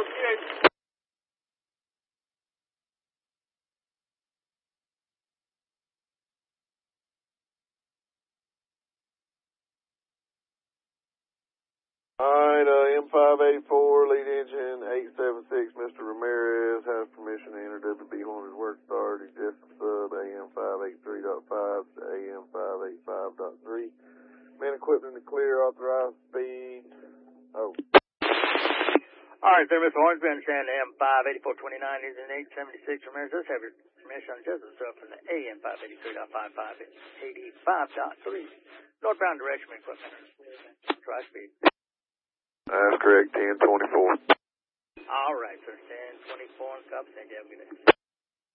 Alright, M584, lead engine 876, Mr. Ramirez has permission to enter WB Hornets work start, eject sub AM583.5 to AM585.3. Man equipment to clear, authorized speed. Oh. Alright, there, Mr. Hornsby, understand M58429 is an 876 Ramirez. Let's have your permission on just sub from the AM583.55 at 85.3. Northbound direction equipment. Try speed. That's correct, 1024. All right, sir. 1024 and copy. Thank you. Have a good day.